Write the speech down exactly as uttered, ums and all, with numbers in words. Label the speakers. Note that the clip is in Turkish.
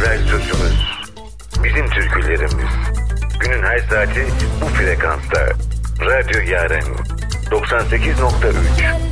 Speaker 1: İstiklal Sözümüz. Bizim türkülerimiz. Günün her saati bu frekansta. Radyo Yaren doksan sekiz nokta üç.